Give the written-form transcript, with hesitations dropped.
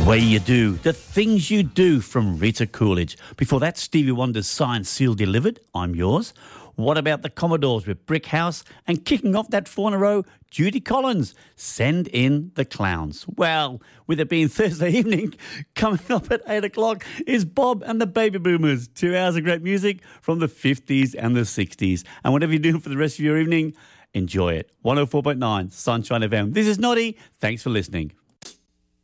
Way You Do, The Things You Do from Rita Coolidge. Before that, Stevie Wonder's Signed, Sealed, Delivered, I'm Yours. What about the Commodores with Brick House? And kicking off that 4 in a row, Judy Collins, Send in the Clowns. Well, with it being Thursday evening, coming up at 8 o'clock is Bob and the Baby Boomers. 2 hours of great music from the 50s and the 60s. And whatever you're doing for the rest of your evening, enjoy it. 104.9 Sunshine FM. This is Noddy. Thanks for listening.